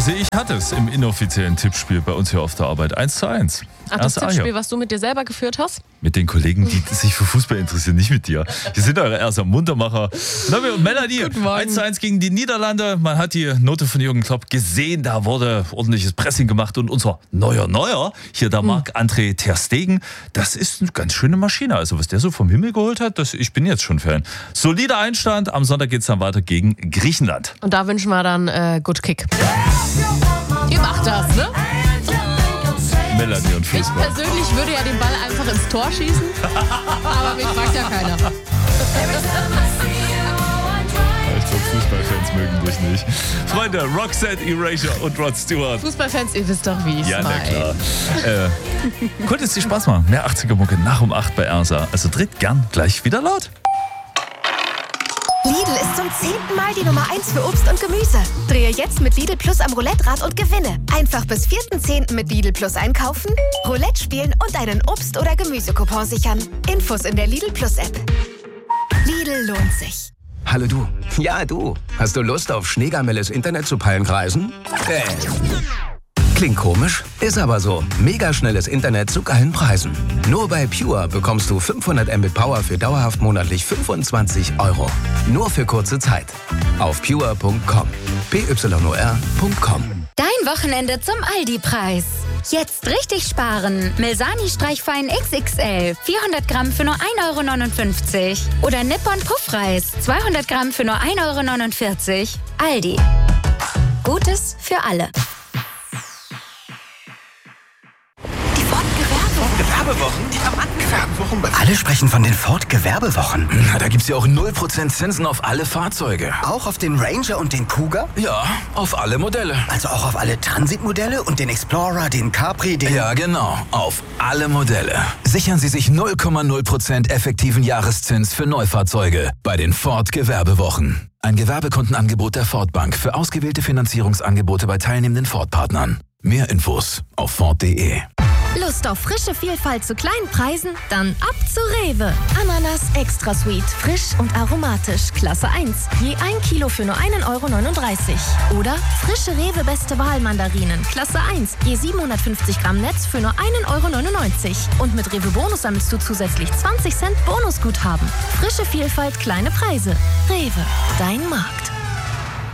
Also ich hatte es im inoffiziellen Tippspiel bei uns hier auf der Arbeit 1:1. Ach, das Tippspiel, was du mit dir selber geführt hast? Mit den Kollegen, die sich für Fußball interessieren, nicht mit dir. Die sind eure erster Muntermacher. Navi und Melanie, 1:1 gegen die Niederlande. Man hat die Note von Jürgen Klopp gesehen, da wurde ordentliches Pressing gemacht und unser neuer, hier der Marc-André ter Stegen, das ist eine ganz schöne Maschine. Also was der so vom Himmel geholt hat, ich bin jetzt schon Fan. Solider Einstand, am Sonntag geht es dann weiter gegen Griechenland. Und da wünschen wir dann Good Kick. Ihr macht das, ne? Melanie und Ich Fußball. persönlich würde ja den Ball einfach ins Tor schießen, aber mich fragt ja keiner. Ich glaube, Fußballfans mögen dich nicht. Freunde, Roxette, Erasure und Rod Stewart. Fußballfans, ihr wisst doch, wie ich es Ja, na meine. klar. Konnte es dir Spaß machen? Mehr 80er-Mucke nach um 8 bei RSA. Also dreht gern gleich wieder laut. Lidl ist zum 10. Mal die Nummer 1 für Obst und Gemüse. Drehe jetzt mit Lidl Plus am Roulette-Rad und gewinne. Einfach bis 4.10. mit Lidl Plus einkaufen, Roulette spielen und einen Obst- oder Gemüsecoupon sichern. Infos in der Lidl Plus App. Lidl lohnt sich. Hallo du. Ja, du. Hast du Lust auf schneegamelles Internet zu Pallenkreisen? Klingt komisch, ist aber so. Mega schnelles Internet zu geilen Preisen. Nur bei Pure bekommst du 500 Mbit Power für dauerhaft monatlich 25 €. Nur für kurze Zeit. Auf pure.com. pyor.com. Dein Wochenende zum Aldi-Preis. Jetzt richtig sparen. Milsani Streichfein XXL. 400 Gramm für nur 1,59 €. Oder Nippon Puffreis. 200 Gramm für nur 1,49 €. Aldi. Gutes für alle. Gewerbewochen? Ja, Mann, Gewerbewochen. Alle sprechen von den Ford-Gewerbewochen. Na, da gibt's ja auch 0% Zinsen auf alle Fahrzeuge. Auch auf den Ranger und den Cougar? Ja, auf alle Modelle. Also auch auf alle Transit-Modelle und den Explorer, den Capri, den... Ja, genau. Auf alle Modelle. Sichern Sie sich 0,0% effektiven Jahreszins für Neufahrzeuge bei den Ford-Gewerbewochen. Ein Gewerbekundenangebot der Ford Bank für ausgewählte Finanzierungsangebote bei teilnehmenden Ford-Partnern. Mehr Infos auf Ford.de. Lust auf frische Vielfalt zu kleinen Preisen? Dann ab zu Rewe. Ananas Extra Sweet, frisch und aromatisch, Klasse 1. Je 1 Kilo für nur 1,39 €. Oder frische Rewe Beste Wahl Mandarinen, Klasse 1. Je 750 Gramm Netz für nur 1,99 €. Und mit Rewe Bonus sammelst du zusätzlich 20 Cent Bonusguthaben. Frische Vielfalt, kleine Preise. Rewe, dein Markt.